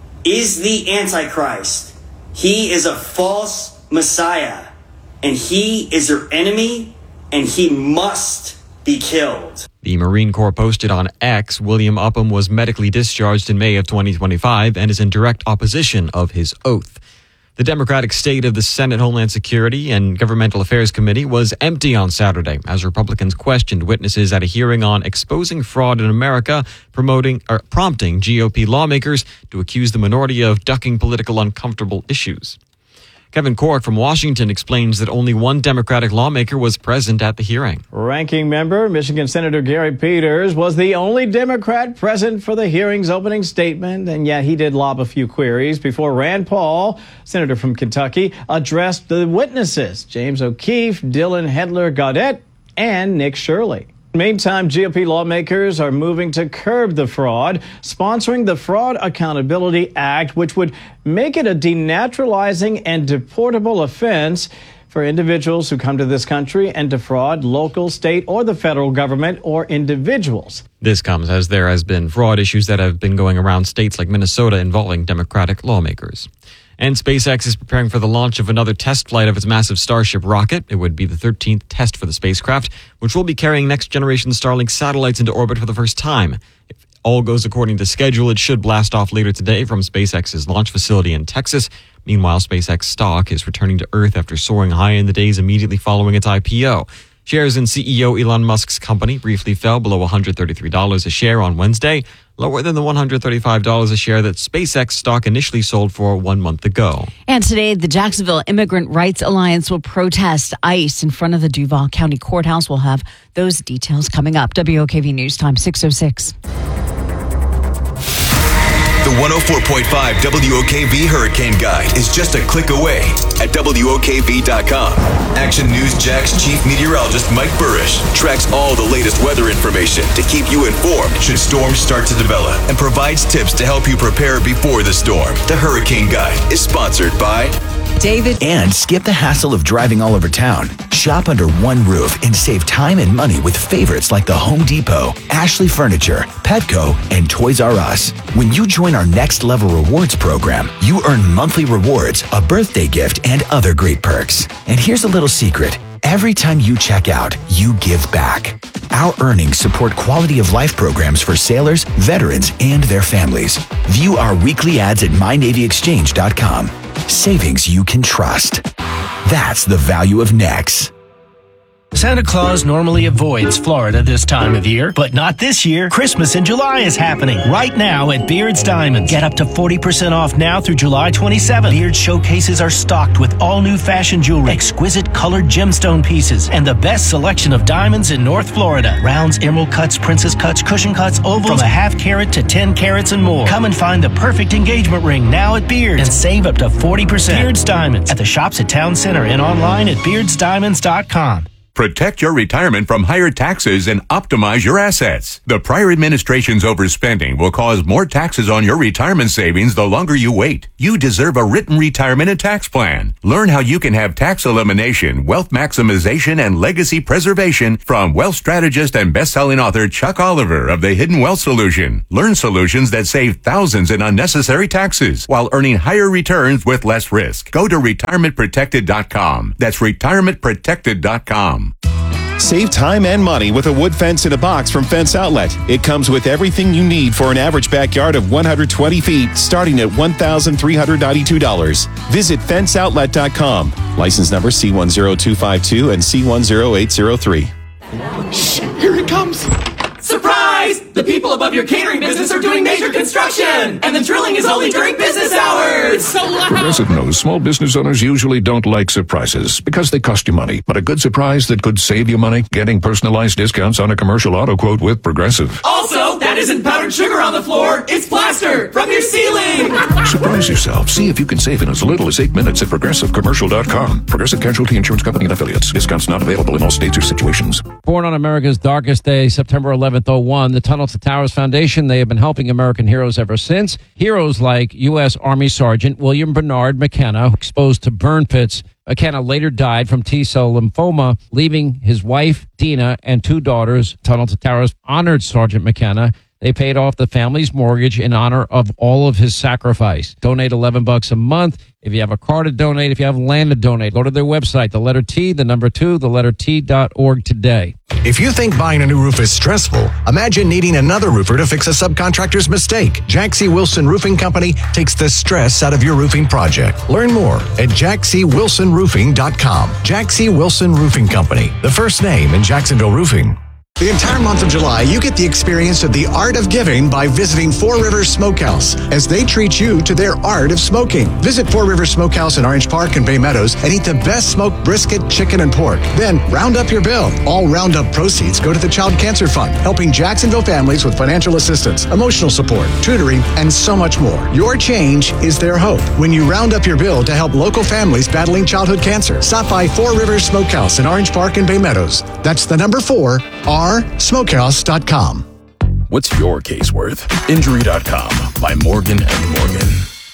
is the Antichrist. He is a false Messiah, and he is your enemy, and he must be killed. The Marine Corps posted on X, William Upham was medically discharged in May of twenty twenty-five and is in direct opposition of his oath. The Democratic state of the Senate Homeland Security and Governmental Affairs Committee was empty on Saturday as Republicans questioned witnesses at a hearing on exposing fraud in America, promoting or prompting G O P lawmakers to accuse the minority of ducking political uncomfortable issues. Kevin Cork from Washington explains that only one Democratic lawmaker was present at the hearing. Ranking member, Michigan Senator Gary Peters, was the only Democrat present for the hearing's opening statement, and yet he did lob a few queries before Rand Paul, senator from Kentucky, addressed the witnesses, James O'Keefe, Dylan Hedler Gaudet, and Nick Shirley. Meantime, G O P lawmakers are moving to curb the fraud, sponsoring the Fraud Accountability Act, which would make it a denaturalizing and deportable offense for individuals who come to this country and defraud local, state, or the federal government or individuals. This comes as there has been fraud issues that have been going around states like Minnesota involving Democratic lawmakers. And SpaceX is preparing for the launch of another test flight of its massive Starship rocket. It would be the thirteenth test for the spacecraft, which will be carrying next-generation Starlink satellites into orbit for the first time. If all goes according to schedule, it should blast off later today from SpaceX's launch facility in Texas. Meanwhile, SpaceX stock is returning to Earth after soaring high in the days immediately following its I P O. Shares in C E O Elon Musk's company briefly fell below one hundred thirty-three dollars a share on Wednesday, lower than the one hundred thirty-five dollars a share that SpaceX stock initially sold for one month ago. And today, the Jacksonville Immigrant Rights Alliance will protest ICE in front of the Duval County Courthouse. We'll have those details coming up. W O K V News Time, six oh six. The one oh four point five W O K V Hurricane Guide is just a click away at W O K V dot com. Action News Jack's chief meteorologist Mike Burrish tracks all the latest weather information to keep you informed should storms start to develop and provides tips to help you prepare before the storm. The Hurricane Guide is sponsored by David. And skip the hassle of driving all over town. Shop under one roof and save time and money with favorites like the Home Depot, Ashley Furniture, Petco, and Toys R Us. When you join our Next Level Rewards program, you earn monthly rewards, a birthday gift, and other great perks. And here's a little secret. Every time you check out, you give back. Our earnings support quality of life programs for sailors, veterans, and their families. View our weekly ads at my navy exchange dot com. Savings you can trust. That's the value of Nex. Santa Claus normally avoids Florida this time of year, but not this year. Christmas in July is happening right now at Beard's Diamonds. Get up to forty percent off now through July twenty-seventh. Beard's showcases are stocked with all new fashion jewelry, exquisite colored gemstone pieces, and the best selection of diamonds in North Florida. Rounds, emerald cuts, princess cuts, cushion cuts, ovals, from a half carat to ten carats and more. Come and find the perfect engagement ring now at Beard's and save up to forty percent. Beard's Diamonds at the shops at Town Center and online at beards diamonds dot com. Protect your retirement from higher taxes and optimize your assets. The prior administration's overspending will cause more taxes on your retirement savings the longer you wait. You deserve a written retirement and tax plan. Learn how you can have tax elimination, wealth maximization, and legacy preservation from wealth strategist and best-selling author Chuck Oliver of The Hidden Wealth Solution. Learn solutions that save thousands in unnecessary taxes while earning higher returns with less risk. Go to retirement protected dot com. That's retirement protected dot com. Save time and money with a wood fence in a box from Fence Outlet. It comes with everything you need for an average backyard of one hundred twenty feet, starting at one thousand three hundred ninety-two dollars. Visit fence outlet dot com. License number C one zero two five two and C one zero eight zero three. Shh, here it comes. Surprise! The people above your catering business are doing major construction, and the drilling is only during business hours. So loud. Progressive knows small business owners usually don't like surprises because they cost you money. But a good surprise that could save you money, getting personalized discounts on a commercial auto quote with Progressive. Also, that isn't powdered sugar on the floor. It's plaster from your ceiling. Surprise yourself. See if you can save in as little as eight minutes at progressive commercial dot com. Progressive Casualty Insurance Company and Affiliates. Discounts not available in all states or situations. Born on America's darkest day, September eleventh, oh one, the Tunnel to Towers Foundation, they have been helping American heroes ever since. Heroes like U S Army Sergeant William Bernard McKenna, exposed to burn pits. McKenna later died from T-cell lymphoma, leaving his wife, Dina, and two daughters. Tunnel to Towers honored Sergeant McKenna. They paid off the family's mortgage in honor of all of his sacrifice. Donate eleven bucks a month. If you have a car to donate, if you have land to donate, go to their website, the letter T, the number two, the letter T dot org today. If you think buying a new roof is stressful, imagine needing another roofer to fix a subcontractor's mistake. Jack C. Wilson Roofing Company takes the stress out of your roofing project. Learn more at jack c wilson roofing dot com. Jack C. Wilson Roofing Company, the first name in Jacksonville roofing. The entire month of July, you get the experience of the art of giving by visiting Four Rivers Smokehouse as they treat you to their art of smoking. Visit Four Rivers Smokehouse in Orange Park and Bay Meadows and eat the best smoked brisket, chicken, and pork. Then round up your bill. All roundup proceeds go to the Child Cancer Fund, helping Jacksonville families with financial assistance, emotional support, tutoring, and so much more. Your change is their hope when you round up your bill to help local families battling childhood cancer. Stop by Four Rivers Smokehouse in Orange Park and Bay Meadows. That's the number four, R smokehouse dot com. What's your case worth? Injury dot com by Morgan and Morgan.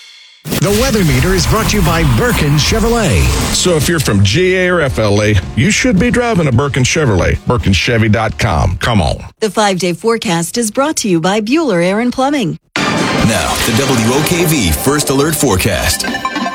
The Weather Meter is brought to you by Birkin Chevrolet. So if you're from G A or F L A, you should be driving a Birkin Chevrolet. Birkin Chevy dot com. Come on. The five-day forecast is brought to you by Bueller Air and Plumbing. Now, the W O K V First Alert Forecast.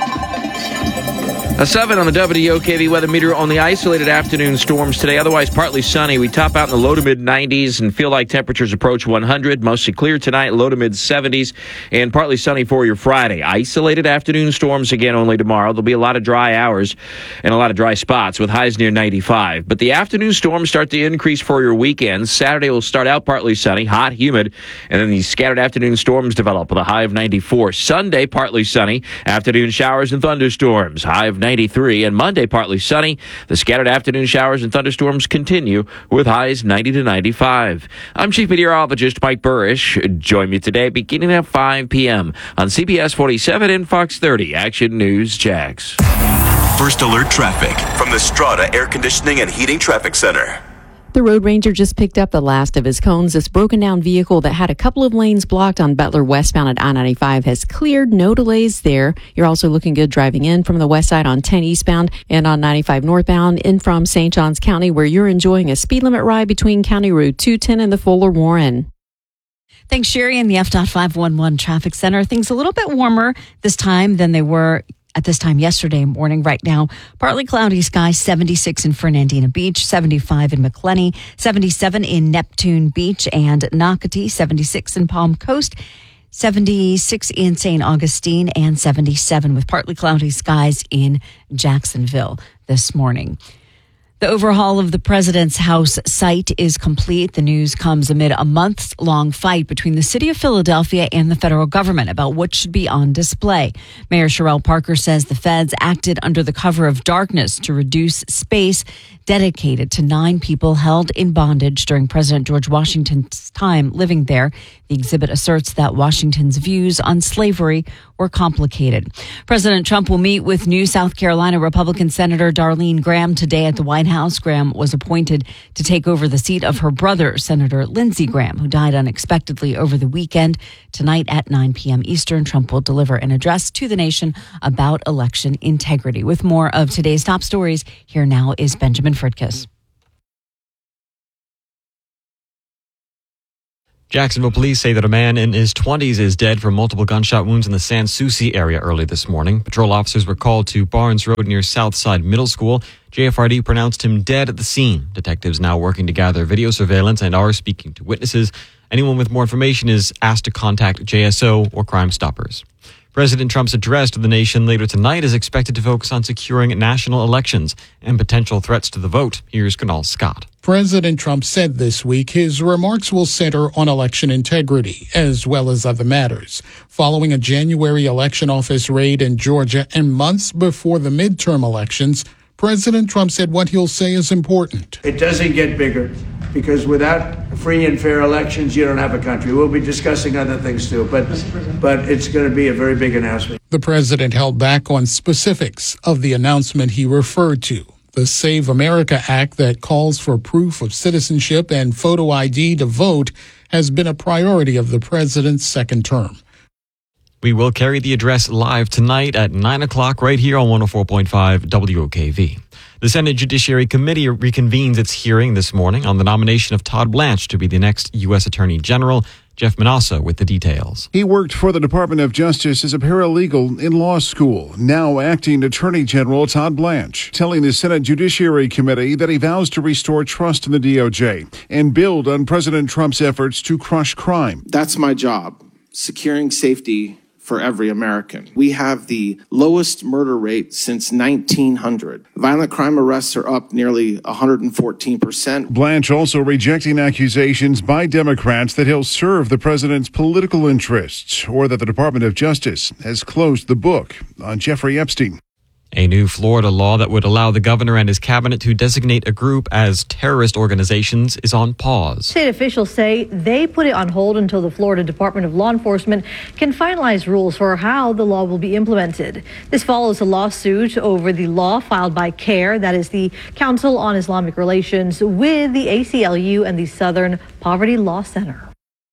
A seven on the W O K V weather meter on the isolated afternoon storms today. Otherwise, partly sunny. We top out in the low to mid nineties and feel like temperatures approach one hundred. Mostly clear tonight, low to mid seventies, and partly sunny for your Friday. Isolated afternoon storms again only tomorrow. There'll be a lot of dry hours and a lot of dry spots with highs near ninety-five. But the afternoon storms start to increase for your weekend. Saturday will start out partly sunny, hot, humid, and then these scattered afternoon storms develop with a high of ninety-four. Sunday, partly sunny, afternoon showers and thunderstorms, high of ninety-three, and Monday partly sunny. The scattered afternoon showers and thunderstorms continue with highs ninety to ninety-five. I'm Chief Meteorologist Mike Burrish. Join me today beginning at five p.m. on C B S forty-seven and Fox thirty Action News Jax. First Alert Traffic from the Strata Air Conditioning and Heating Traffic Center. The road ranger just picked up the last of his cones. This broken down vehicle that had a couple of lanes blocked on Butler westbound at I ninety-five has cleared. No delays there. You're also looking good driving in from the west side on ten eastbound and on ninety-five northbound in from Saint Johns County, where you're enjoying a speed limit ride between County Route two ten and the Fuller Warren. Thanks, Sherry, and the F five one one Traffic Center. Things a little bit warmer this time than they were at this time yesterday morning. Right now, partly cloudy skies, seventy-six in Fernandina Beach, seventy-five in McClenny, seventy-seven in Neptune Beach and Nocatee, seventy-six in Palm Coast, seventy-six in Saint Augustine, and seventy-seven with partly cloudy skies in Jacksonville this morning. The overhaul of the president's house site is complete. The news comes amid a months-long fight between the city of Philadelphia and the federal government about what should be on display. Mayor Sherrell Parker says the feds acted under the cover of darkness to reduce space dedicated to nine people held in bondage during President George Washington's time living there. The exhibit asserts that Washington's views on slavery were complicated. President Trump will meet with new South Carolina Republican Senator Darlene Graham today at the White House. Graham was appointed to take over the seat of her brother, Senator Lindsey Graham, who died unexpectedly over the weekend. Tonight at nine p.m. Eastern, Trump will deliver an address to the nation about election integrity. With more of today's top stories, here now is Benjamin Fridkiss. Jacksonville police say that a man in his twenties is dead from multiple gunshot wounds in the Sans Souci area early this morning. Patrol officers were called to Barnes Road near Southside Middle School. J F R D pronounced him dead at the scene. Detectives now working to gather video surveillance and are speaking to witnesses. Anyone with more information is asked to contact J S O or Crime Stoppers. President Trump's address to the nation later tonight is expected to focus on securing national elections and potential threats to the vote. Here's Kunal Scott. President Trump said this week his remarks will center on election integrity as well as other matters. Following a January election office raid in Georgia and months before the midterm elections, President Trump said what he'll say is important. It doesn't get bigger, because without free and fair elections, you don't have a country. We'll be discussing other things too, but but it's going to be a very big announcement. The president held back on specifics of the announcement he referred to. The Save America Act that calls for proof of citizenship and photo I D to vote has been a priority of the president's second term. We will carry the address live tonight at nine o'clock right here on one oh four point five W O K V. The Senate Judiciary Committee reconvenes its hearing this morning on the nomination of Todd Blanche to be the next U S Attorney General. Jeff Manasso with the details. He worked for the Department of Justice as a paralegal in law school. Now acting Attorney General Todd Blanche, telling the Senate Judiciary Committee that he vows to restore trust in the D O J and build on President Trump's efforts to crush crime. That's my job, securing safety for every American. We have the lowest murder rate since nineteen hundred. Violent crime arrests are up nearly one hundred fourteen percent. Blanche also rejecting accusations by Democrats that he'll serve the president's political interests or that the Department of Justice has closed the book on Jeffrey Epstein. A new Florida law that would allow the governor and his cabinet to designate a group as terrorist organizations is on pause. State officials say they put it on hold until the Florida Department of Law Enforcement can finalize rules for how the law will be implemented. This follows a lawsuit over the law filed by CARE, that is the Council on Islamic Relations, with the A C L U and the Southern Poverty Law Center.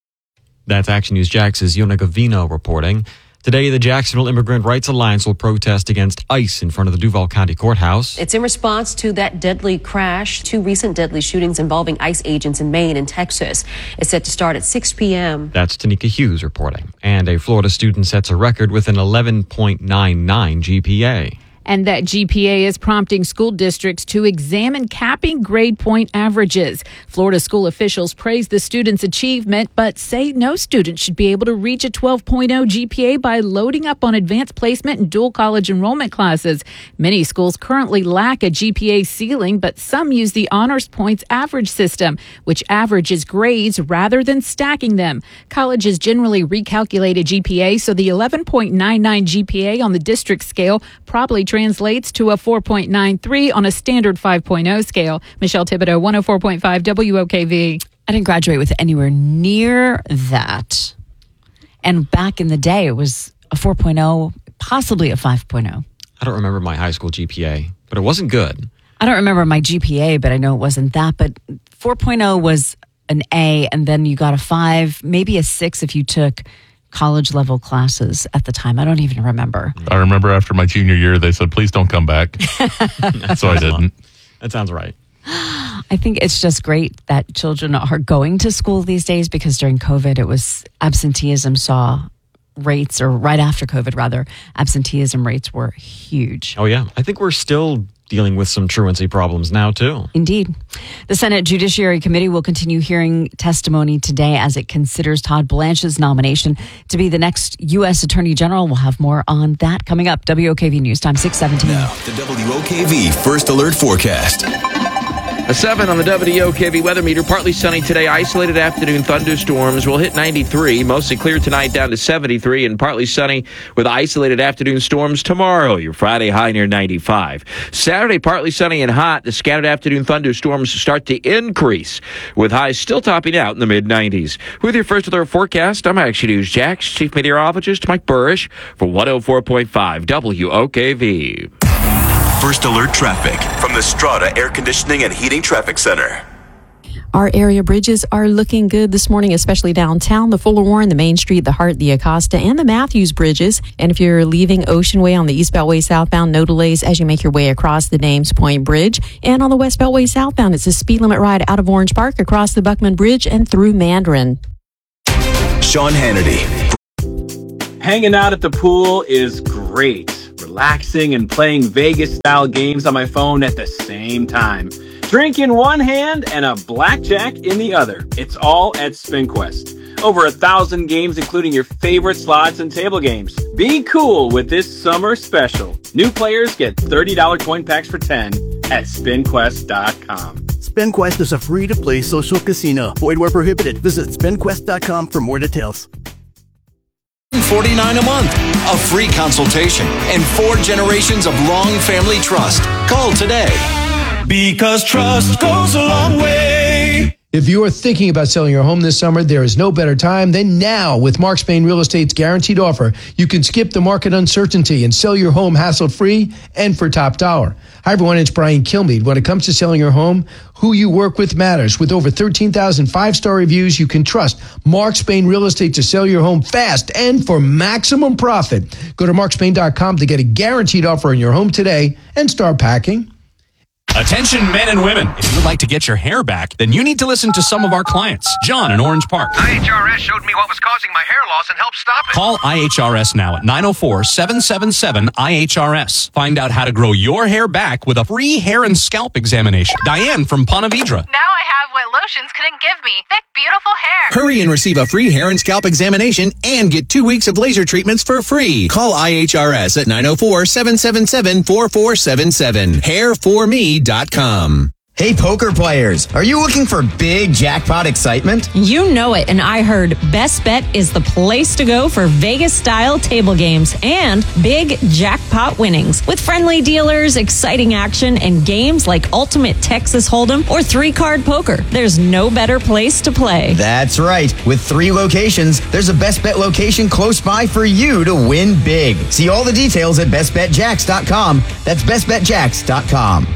That's Action News Jax's Yona Gavino reporting. Today, the Jacksonville Immigrant Rights Alliance will protest against ICE in front of the Duval County Courthouse. It's in response to that deadly crash, two recent deadly shootings involving ICE agents in Maine and Texas. It's set to start at six p.m. That's Tanika Hughes reporting. And a Florida student sets a record with an eleven point nine nine G P A. And that G P A is prompting school districts to examine capping grade point averages. Florida school officials praise the student's achievement, but say no student should be able to reach a twelve point oh G P A by loading up on advanced placement and dual college enrollment classes. Many schools currently lack a G P A ceiling, but some use the honors points average system, which averages grades rather than stacking them. Colleges generally recalculate a G P A, so the eleven point nine nine G P A on the district scale probably translates to a four point nine three on a standard five point oh scale. Michelle Thibodeau, one oh four point five W O K V. I didn't graduate with anywhere near that. And back in the day, it was a four point oh, possibly a five point oh. I don't remember my high school G P A, but it wasn't good. I don't remember my G P A, but I know it wasn't that. But four point oh was an A, and then you got a five, maybe a six if you took college level classes at the time. I don't even remember. I remember after my junior year, they said, please don't come back. So I didn't. That sounds right. I think it's just great that children are going to school these days, because during COVID, it was absenteeism saw rates, or right after COVID, rather, absenteeism rates were huge. Oh, yeah. I think we're still dealing with some truancy problems now, too. Indeed. The Senate Judiciary Committee will continue hearing testimony today as it considers Todd Blanche's nomination to be the next U S Attorney General. We'll have more on that coming up. W O K V News Time, six seventeen. Now, the W O K V First Alert Forecast. A seven on the W O K V weather meter. Partly sunny today. Isolated afternoon thunderstorms will hit ninety-three. Mostly clear tonight down to seventy-three. And partly sunny with isolated afternoon storms tomorrow. Your Friday high near ninety-five. Saturday, partly sunny and hot. The scattered afternoon thunderstorms start to increase with highs still topping out in the mid nineties. With your first alert forecast, I'm Action News Jax Chief Meteorologist Mike Burrish for one oh four point five W O K V. First alert traffic from the Strata Air Conditioning and Heating Traffic Center. Our area bridges are looking good this morning, especially downtown. The Fuller Warren, the Main Street, the Hart, the Acosta, and the Matthews bridges. And if you're leaving Ocean Way on the East Beltway southbound, no delays as you make your way across the Dames Point Bridge. And on the West Beltway southbound, it's a speed limit ride out of Orange Park across the Buckman Bridge and through Mandarin. Sean Hannity. Hanging out at the pool is great. Relaxing and playing Vegas-style games on my phone at the same time. Drink in one hand and a blackjack in the other. It's all at SpinQuest. Over a thousand games, including your favorite slots and table games. Be cool with this summer special. New players get thirty dollars coin packs for ten at spin quest dot com. SpinQuest is a free-to-play social casino. Void where prohibited. Visit spin quest dot com for more details. forty-nine dollars a month, a free consultation, and four generations of long family trust. Call today. Because trust goes a long way. If you are thinking about selling your home this summer, there is no better time than now. With Mark Spain Real Estate's guaranteed offer, you can skip the market uncertainty and sell your home hassle-free and for top dollar. Hi, everyone. It's Brian Kilmeade. When it comes to selling your home, who you work with matters. With over thirteen thousand five-star reviews, you can trust Mark Spain Real Estate to sell your home fast and for maximum profit. Go to mark spain dot com to get a guaranteed offer on your home today and start packing. Attention men and women. If you'd like to get your hair back, then you need to listen to some of our clients. John in Orange Park. I H R S showed me what was causing my hair loss and helped stop it. Call I H R S now at nine oh four, seven seven seven, I H R S. Find out how to grow your hair back with a free hair and scalp examination. Diane from Ponte Vedra. Now I have what lotions couldn't give me. Thick, beautiful hair. Hurry and receive a free hair and scalp examination and get two weeks of laser treatments for free. Call I H R S at nine oh four, seven seven seven, four four seven seven. hair for me dot com. Hey, poker players, are you looking for big jackpot excitement? You know it, and I heard Best Bet is the place to go for Vegas-style table games and big jackpot winnings. With friendly dealers, exciting action, and games like Ultimate Texas Hold'em or three-card poker, there's no better place to play. That's right. With three locations, there's a Best Bet location close by for you to win big. See all the details at best bet jacks dot com. That's best bet jacks dot com.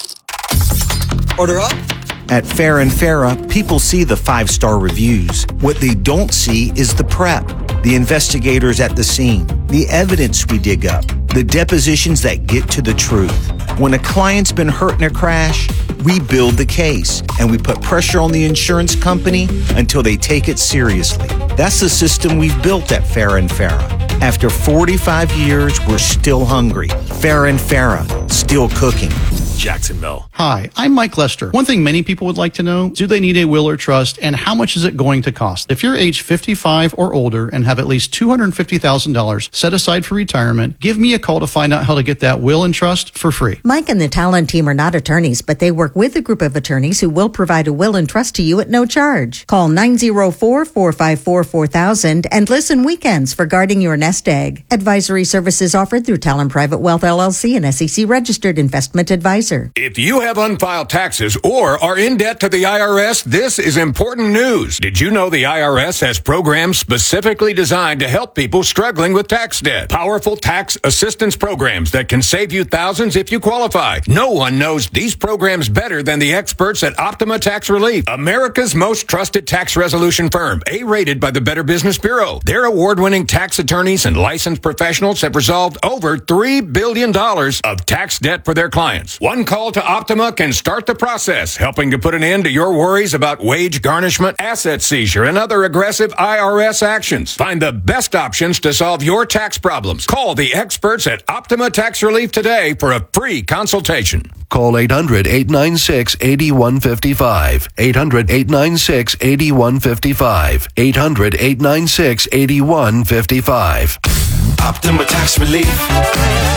Order up. At Fair and Farah, people see the five-star reviews. What they don't see is the prep, the investigators at the scene, the evidence we dig up, the depositions that get to the truth. When a client's been hurt in a crash, we build the case and we put pressure on the insurance company until they take it seriously. That's the system we've built at Fair and Farah. After forty-five years, we're still hungry. Fair and Farah, still cooking. Jacksonville. Hi, I'm Mike Lester. One thing many people would like to know, do they need a will or trust, and how much is it going to cost? If you're age fifty-five or older and have at least two hundred fifty thousand dollars set aside for retirement, give me a call to find out how to get that will and trust for free. Mike and the Talent team are not attorneys, but they work with a group of attorneys who will provide a will and trust to you at no charge. Call nine oh four, four five four, four thousand and listen weekends for guarding your nest egg. Advisory services offered through Talent Private Wealth L L C, an S E C registered investment advisor. If you have unfiled taxes or are in debt to the I R S, this is important news. Did you know the I R S has programs specifically designed to help people struggling with tax debt? Powerful tax assistance programs that can save you thousands if you qualify. No one knows these programs better than the experts at Optima Tax Relief, America's most trusted tax resolution firm, A-rated by the Better Business Bureau. Their award-winning tax attorneys and licensed professionals have resolved over three billion dollars of tax debt for their clients. One call to Optima can start the process, helping to put an end to your worries about wage garnishment, asset seizure, and other aggressive I R S actions. Find the best options to solve your tax problems. Call the experts at Optima Tax Relief today for a free consultation. Call eight hundred, eight nine six, eight one five five. eight hundred, eight nine six, eight one five five. eight hundred, eight nine six, eight one five five. Optima Tax Relief.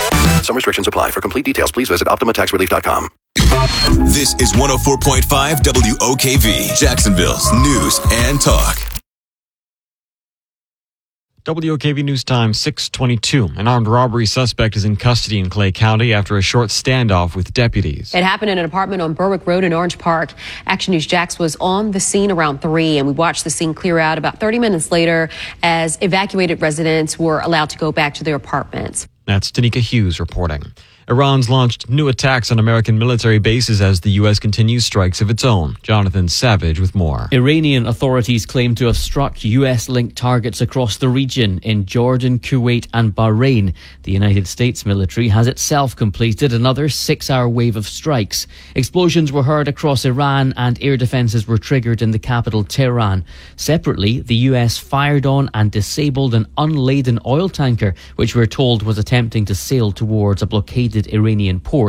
Some restrictions apply. For complete details, please visit Optima Tax Relief dot com. This is one oh four point five W O K V, Jacksonville's news and talk. W O K V News Time, six twenty-two. An armed robbery suspect is in custody in Clay County after a short standoff with deputies. It happened in an apartment on Berwick Road in Orange Park. Action News Jax was on the scene around three, and we watched the scene clear out about thirty minutes later as evacuated residents were allowed to go back to their apartments. That's Tanika Hughes reporting. Iran's launched new attacks on American military bases as the U S continues strikes of its own. Jonathan Savage with more. Iranian authorities claim to have struck U S-linked targets across the region in Jordan, Kuwait and Bahrain. The United States military has itself completed another six-hour wave of strikes. Explosions were heard across Iran and air defenses were triggered in the capital, Tehran. Separately, the U S fired on and disabled an unladen oil tanker, which we're told was attempting to sail towards a blockaded Iranian port.